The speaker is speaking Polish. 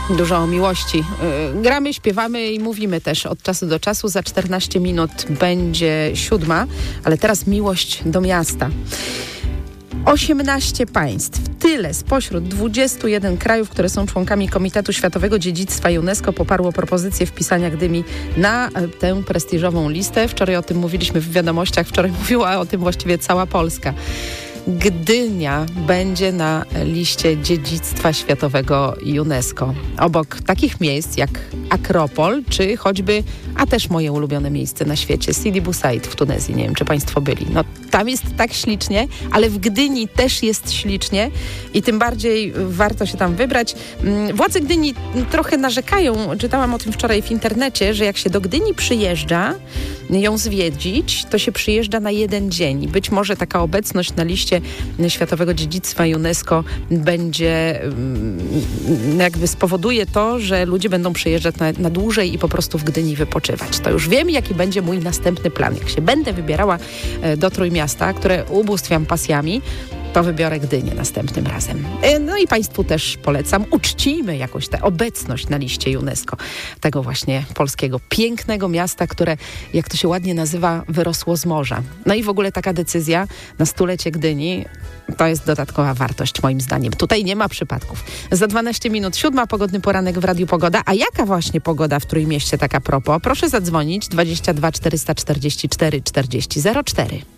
Dużo o miłości. Gramy, śpiewamy i mówimy też od czasu do czasu. Za 14 minut będzie 7, ale teraz miłość do miasta. 18 państw, tyle spośród 21 krajów, które są członkami Komitetu Światowego Dziedzictwa UNESCO, poparło propozycję wpisania Gdyni na tę prestiżową listę. Wczoraj o tym mówiliśmy w wiadomościach, wczoraj mówiła o tym właściwie cała Polska. Gdynia będzie na liście dziedzictwa światowego UNESCO. Obok takich miejsc jak Akropol, czy choćby, a też moje ulubione miejsce na świecie, Sidi Bou Said w Tunezji. Nie wiem, czy Państwo byli. No, tam jest tak ślicznie, ale w Gdyni też jest ślicznie i tym bardziej warto się tam wybrać. Władze Gdyni trochę narzekają, czytałam o tym wczoraj w internecie, że jak się do Gdyni przyjeżdża, ją zwiedzić, to się przyjeżdża na jeden dzień. Być może taka obecność na liście Światowego Dziedzictwa UNESCO będzie jakby spowoduje to, że ludzie będą przyjeżdżać na dłużej i po prostu w Gdyni wypoczywać. To już wiem, jaki będzie mój następny plan. Jak się będę wybierała do Trójmiasta, które ubóstwiam pasjami, to wybiorę Gdynię następnym razem. No i Państwu też polecam, uczcijmy jakoś tę obecność na liście UNESCO tego właśnie polskiego, pięknego miasta, które, jak to się ładnie nazywa, wyrosło z morza. No i w ogóle taka decyzja na 100-lecie Gdyni to jest dodatkowa wartość moim zdaniem. Tutaj nie ma przypadków. Za 12 minut 7, pogodny poranek w Radiu Pogoda. A jaka właśnie pogoda w Trójmieście, tak a propos? Proszę zadzwonić 22 444 40 04.